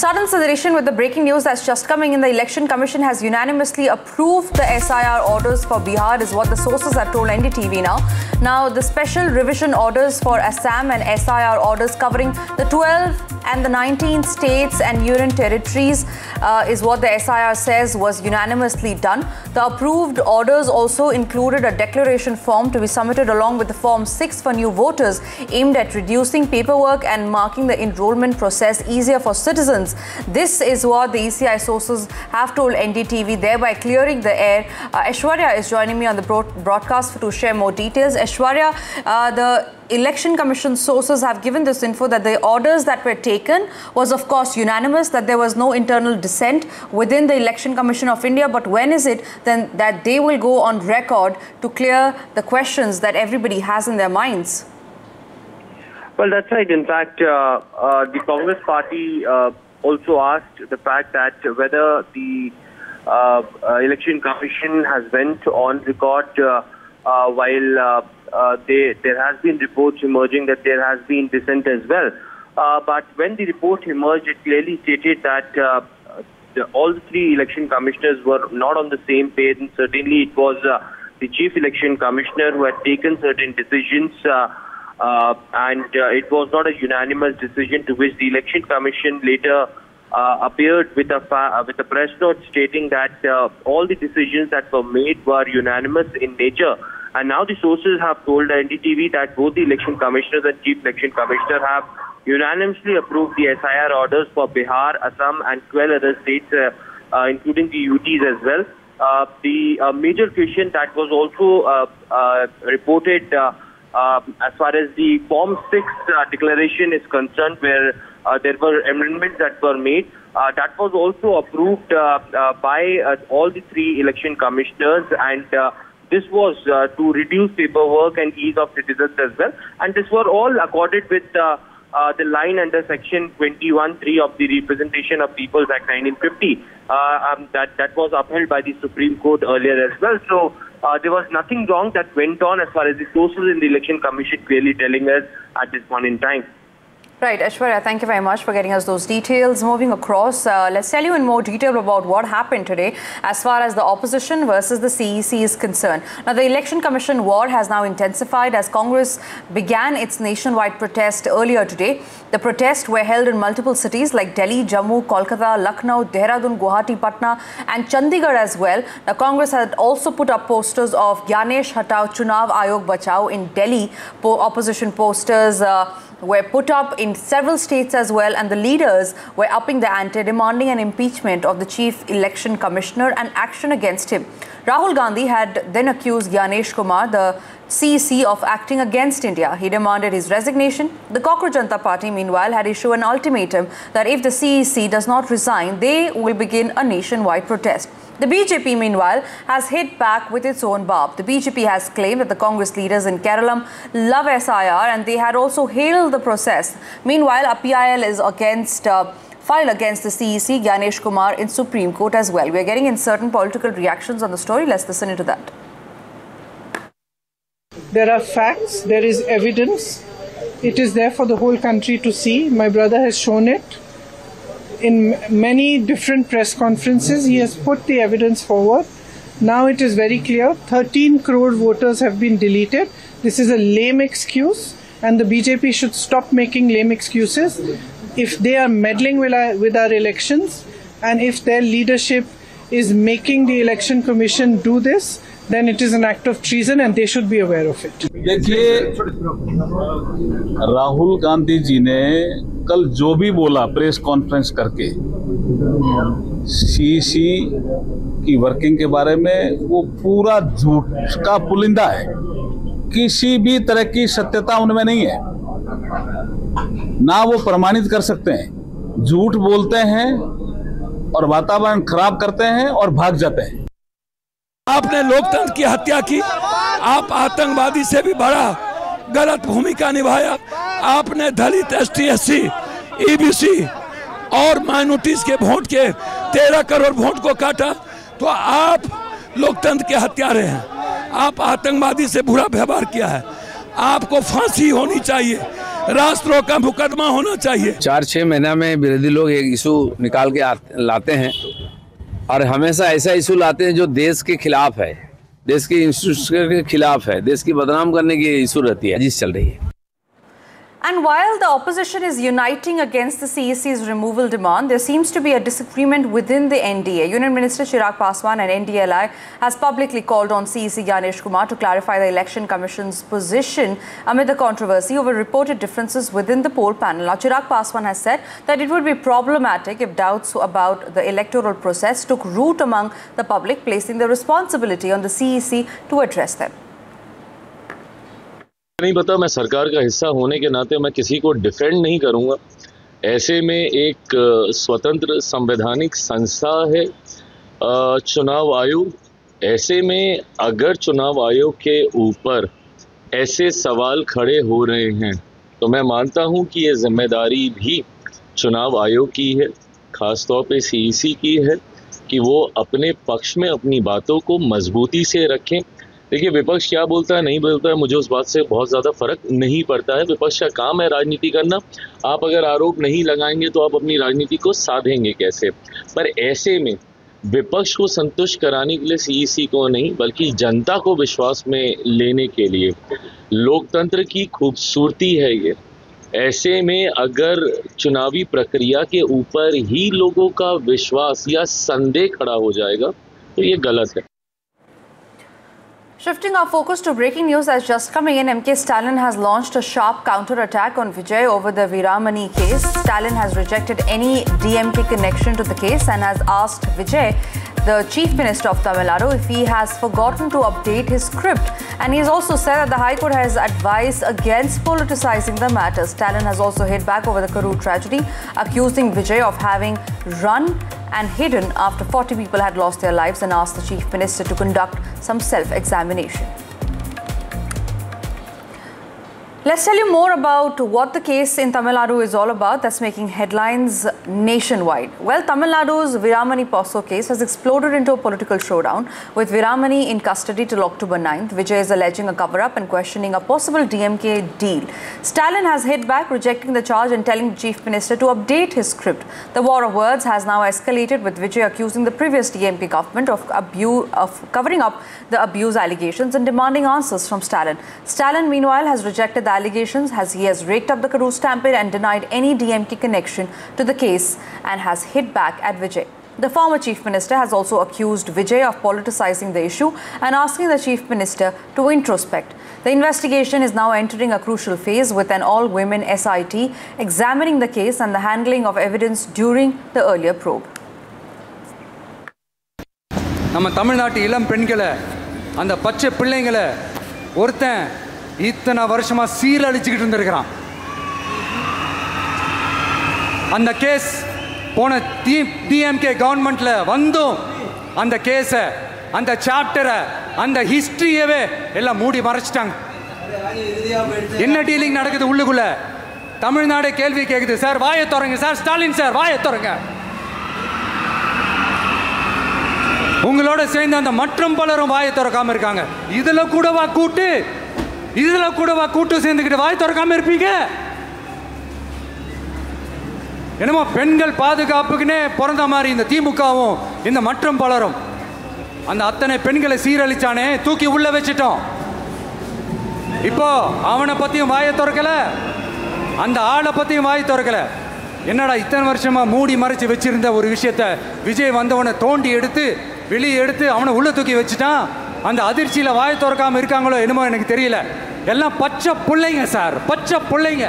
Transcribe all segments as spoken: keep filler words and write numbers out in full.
start acceleration with the breaking news that's just coming in. The Election Commission has unanimously approved the S I R orders for Bihar, is what the sources have told N D T V now. Now, the special revision orders for Assam and S I R orders covering the twelve and the nineteen states and union territories uh, is what the S I R says was unanimously done. The approved orders also included a declaration form to be submitted along with the Form six for new voters, aimed at reducing paperwork and marking the enrollment process easier for citizens. This is what the E C I sources have told N D T V, thereby clearing the air. Uh, Aishwarya is joining me on the broadcast to share more details. Aishwarya, uh, the Election Commission sources have given this info that the orders that were taken was of course unanimous, that there was no internal dissent within the Election Commission of India. But when is it then that they will go on record to clear the questions that everybody has in their minds? Well, that's right. In fact, uh, uh, the Congress party uh, also asked the fact that whether the uh, uh, Election Commission has went on record uh, uh, while uh, uh, they, there has been reports emerging that there has been dissent as well. Uh, but when the report emerged, it clearly stated that uh, the, all the three election commissioners were not on the same page, and certainly it was uh, the chief election commissioner who had taken certain decisions. Uh, Uh, and uh, it was not a unanimous decision, to which the Election Commission later uh, appeared with a fa with a press note stating that uh, all the decisions that were made were unanimous in nature. And now the sources have told N D T V that both the Election Commissioners and Chief Election Commissioner have unanimously approved the S I R orders for Bihar, Assam and twelve other states, uh, uh, including the U Ts as well. Uh, the uh, major question that was also uh, uh, reported uh, Uh, as far as the Form six uh, declaration is concerned, where uh, there were amendments that were made, uh, that was also approved uh, uh, by uh, all the three election commissioners, and uh, this was uh, to reduce paperwork and ease of citizens as well. And this were all accorded with uh, uh, the line under Section twenty-one three of the Representation of Peoples Act nineteen fifty. Uh, um, that, that was upheld by the Supreme Court earlier as well. So Uh, there was nothing wrong that went on, as far as the sources in the Election Commission clearly telling us at this point in time. Right, Aishwarya, thank you very much for getting us those details. Moving across, uh, let's tell you in more detail about what happened today as far as the opposition versus the C E C is concerned. Now, the Election Commission war has now intensified as Congress began its nationwide protest earlier today. The protests were held in multiple cities like Delhi, Jammu, Kolkata, Lucknow, Dehradun, Guwahati, Patna and Chandigarh as well. Now, Congress had also put up posters of Gyanesh Hatao, Chunav Ayog Bachao in Delhi. Po opposition posters uh, were put up in several states as well, and the leaders were upping the ante, demanding an impeachment of the chief election commissioner and action against him. Rahul Gandhi had then accused Gyanesh Kumar, the C E C, of acting against India. He demanded his resignation. The Cockroach Janata Party, meanwhile, had issued an ultimatum that if the C E C does not resign, they will begin a nationwide protest. The B J P, meanwhile, has hit back with its own barb. The B J P has claimed that the Congress leaders in Kerala love S I R, and they had also hailed the process. Meanwhile, a P I L is against uh, file against the C E C, Gyanesh Kumar, in Supreme Court as well. We are getting in certain political reactions on the story. Let's listen into that. There are facts, there is evidence. It is there for the whole country to see. My brother has shown it. In many different press conferences, he has put the evidence forward. Now it is very clear, thirteen crore voters have been deleted. This is a lame excuse, and the B J P should stop making lame excuses. If they are meddling with our, with our elections, and if their leadership is making the Election Commission do this, then it is an act of treason and they should be aware of it. देखिए, राहुल गांधी जी ने कल जो भी बोला press conference करके सी ई सी की working के बारे में, वो पूरा झूठ का पुलिंदा है। किसी भी तरह की सत्यता उनमें नहीं है, ना वो प्रमाणित कर सकते हैं। झूठ बोलते हैं और वातावरण खराब करते हैं और भाग जाते हैं। आपने लोकतंत्र की हत्या की, आप आतंकवादी से भी बड़ा गलत भूमिका निभाया। आपने दलित, S T, S C, E B C और माइनॉरिटीज के वोट के तेरह करोड़ वोट को काटा, तो आप लोकतंत्र के हत्यारे हैं। आप आतंकवादी से बुरा व्यवहार किया है, आपको फांसी होनी चाहिए। राष्ट्रों का मुकदमा होना चाहिए। चार छः महीना में विरोधी लोग एक इशू निकाल के लाते हैं और हमेशा ऐसा इशू लाते हैं जो देश के खिलाफ है, देश के इंस्टीट्यूशन के खिलाफ है, देश की बदनाम करने की इशू रहती है, जिस चल रही है। And while the opposition is uniting against the C E C's removal demand, there seems to be a disagreement within the N D A. Union Minister Chirag Paswan and N D L I has publicly called on C E C Gyanesh Kumar to clarify the Election Commission's position amid the controversy over reported differences within the poll panel. Now, Chirag Paswan has said that it would be problematic if doubts about the electoral process took root among the public, placing the responsibility on the C E C to address them. नहीं पता, मैं सरकार का हिस्सा होने के नाते मैं किसी को डिफेंड नहीं करूंगा। ऐसे में एक स्वतंत्र संवैधानिक संस्था है चुनाव आयोग, ऐसे में अगर चुनाव आयोग के ऊपर ऐसे सवाल खड़े हो रहे हैं तो मैं मानता हूं कि ये जिम्मेदारी भी चुनाव आयोग की है, खासतौर पे सी ई सी की है कि वो अपने पक्ष में अपनी बातों को मजबूती से रखें। देखिए, विपक्ष क्या बोलता है नहीं बोलता है मुझे उस बात से बहुत ज़्यादा फर्क नहीं पड़ता है। विपक्ष का काम है राजनीति करना। आप अगर आरोप नहीं लगाएंगे तो आप अपनी राजनीति को साधेंगे कैसे? पर ऐसे में विपक्ष को संतुष्ट कराने के लिए सी ई सी को नहीं बल्कि जनता को विश्वास में लेने के लिए लोकतंत्र की खूबसूरती है ये। ऐसे में अगर चुनावी प्रक्रिया के ऊपर ही लोगों का विश्वास या संदेह खड़ा हो जाएगा तो ये गलत है। Shifting our focus to breaking news that's just coming in, M K Stalin has launched a sharp counter-attack on Vijay over the Veeramani case. Stalin has rejected any D M K connection to the case and has asked Vijay, the Chief Minister of Tamil Nadu, if he has forgotten to update his script. And he has also said that the High Court has advised against politicizing the matter. Stalin has also hit back over the Karur tragedy, accusing Vijay of having run and hidden after forty people had lost their lives, and asked the Chief Minister to conduct some self-examination. Let's tell you more about what the case in Tamil Nadu is all about that's making headlines nationwide. Well, Tamil Nadu's Veeramani Poso case has exploded into a political showdown with Veeramani in custody till October ninth. Vijay is alleging a cover-up and questioning a possible D M K deal. Stalin has hit back, rejecting the charge and telling the Chief Minister to update his script. The war of words has now escalated, with Vijay accusing the previous D M K government of, abuse, of covering up the abuse allegations and demanding answers from Stalin. Stalin, meanwhile, has rejected the allegations as he has raked up the Karur stampede and denied any D M K connection to the case and has hit back at Vijay. The former Chief Minister has also accused Vijay of politicizing the issue and asking the Chief Minister to introspect. The investigation is now entering a crucial phase, with an all-women S I T examining the case and the handling of evidence during the earlier probe. நம்ம தமிழ்நாட்டு இளம் பெண்களை, அந்த பச்சை பிள்ளைங்களை ஒருத்தன் இத்தனை வருஷமா சீரழிச்சுக்கிட்டு இருந்திருக்கிறான். அந்த கேஸ் போன டி எம் கே கவர்மெண்ட்ல வந்தும் அந்த கேஸை, அந்த சாப்டரை, அந்த ஹிஸ்டரியவே எல்லாம் மூடி மறைச்சிட்டாங்க. என்ன டீலிங் நடக்குது உள்ளுக்குள்ள? தமிழ்நாடு கேள்வி கேட்குது, சார் வாயை திறங்க, சார் ஸ்டாலின் சார் வாயை திறங்க. உங்களோட சேர்ந்து அந்த மற்றும் பலரும் வாயை திறக்காம இருக்காங்க. இதுல கூடவா கூட்டு இதுல கூடவா கூட்டு சேர்ந்துக்கிட்டு வாய் திறக்காம இருப்பீங்க? என்னமோ பெண்கள் பாதுகாப்புக்குன்னே பிறந்த மாதிரி இந்த திமுகவும் இந்த மற்றும் பலரும் அந்த அத்தனை பெண்களை சீரழிச்சானே, தூக்கி உள்ள வச்சிட்டோம். இப்போ அவனை பத்தியும் வாயை திறக்கல, அந்த ஆளை பத்தியும் வாய் திறக்கல. என்னடா இத்தனை வருஷமா மூடி மறைச்சு வச்சிருந்த ஒரு விஷயத்த விஜய் வந்தவனை தோண்டி எடுத்து வெளியே எடுத்து அவனை உள்ள தூக்கி வச்சுட்டான். அந்த அதிர்ச்சியில வாயை திறக்காம இருக்காங்களோ என்னமோ எனக்கு தெரியல. எல்லாம் பச்சை பிள்ளைங்க சார், பச்சை பிள்ளைங்க.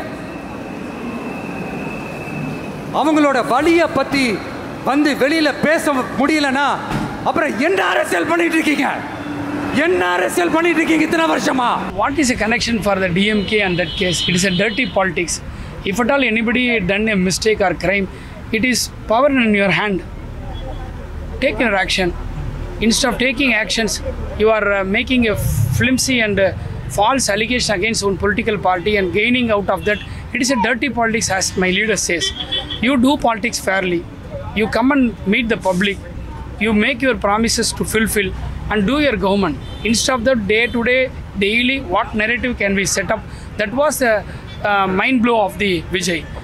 அவங்களோட வலியை பத்தி வந்து வெளியில பேச முடியலன்னா அப்புறம் என்ன அரசியல் பண்ணிட்டு இருக்கீங்க? என்ன அரசியல் பண்ணிட்டு இருக்கீங்க இத்தனை வருஷமா? What is a connection for the D M K and that case? It is a dirty politics. If at all anybody done a mistake or crime, it is power in your hand. Take your action. Instead of taking actions, you are uh, making a flimsy and uh, false allegation against one political party and gaining out of that. It is a dirty politics, as my leader says. You do politics fairly. You come and meet the public. You make your promises to fulfill and do your government. Instead of the day to day, daily, what narrative can we set up? That was the uh, mind blow of the Vijay.